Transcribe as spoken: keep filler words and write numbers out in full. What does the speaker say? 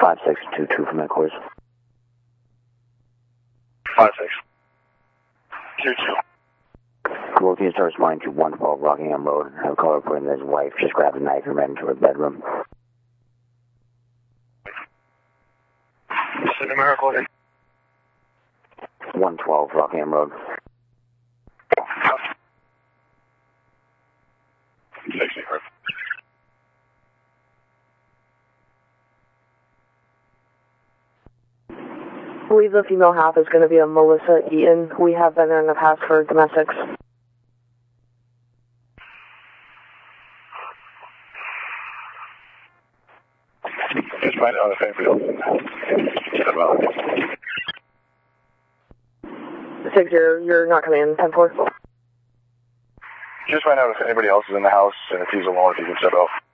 five six two two from headquarters. five six two two. Looking to start responding to one twelve Rockingham Road. Have a caller reporting that his wife just grabbed a knife and ran into her bedroom. Send him a recording. one twelve Rockingham Road. sixty, perfect. I believe the female half is going to be a Melissa Eaton. We have been there in the past for domestics. Just find out if anybody else is about it. Six zero, you're not coming in. Ten four. Just find out if anybody else is in the house and if he's alone, if he can step out.